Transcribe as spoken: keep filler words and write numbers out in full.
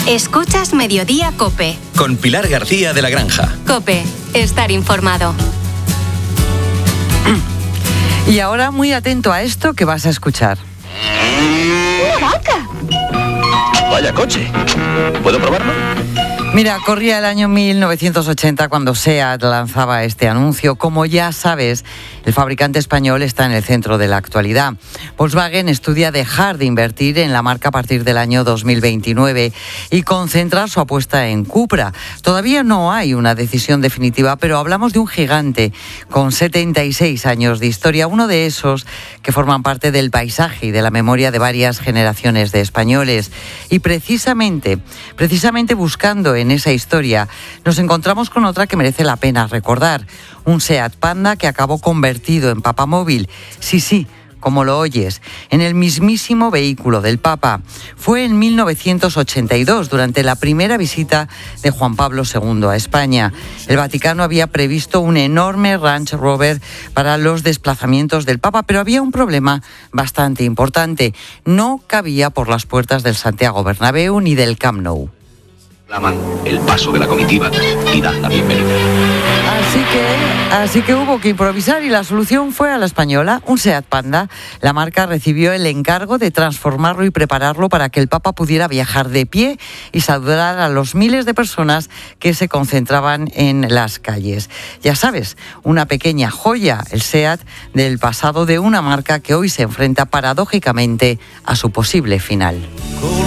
Escuchas Mediodía COPE. Con Pilar García de la Granja. COPE, estar informado. Y ahora muy atento a esto que vas a escuchar. ¡Una vaca! Vaya coche. ¿Puedo probarlo? Mira, corría el año mil novecientos ochenta cuando SEAT lanzaba este anuncio. Como ya sabes, el fabricante español está en el centro de la actualidad. Volkswagen estudia dejar de invertir en la marca a partir del año dos mil veintinueve y concentrar su apuesta en Cupra. Todavía no hay una decisión definitiva, pero hablamos de un gigante con setenta y seis años de historia, uno de esos que forman parte del paisaje y de la memoria de varias generaciones de españoles. Y precisamente, precisamente buscando en esa historia, nos encontramos con otra que merece la pena recordar. Un SEAT Panda que acabó convertido en papamóvil. Sí, sí, como lo oyes, en el mismísimo vehículo del Papa. Fue en mil novecientos ochenta y dos, durante la primera visita de Juan Pablo segundo a España. El Vaticano había previsto un enorme Range Rover para los desplazamientos del Papa, pero había un problema bastante importante. No cabía por las puertas del Santiago Bernabéu ni del Camp Nou. Claman el paso de la comitiva y dan la bienvenida. Así que, así que hubo que improvisar y la solución fue a la española, un SEAT Panda. La marca recibió el encargo de transformarlo y prepararlo para que el Papa pudiera viajar de pie y saludar a los miles de personas que se concentraban en las calles. Ya sabes, una pequeña joya, el SEAT del pasado de una marca que hoy se enfrenta paradójicamente a su posible final.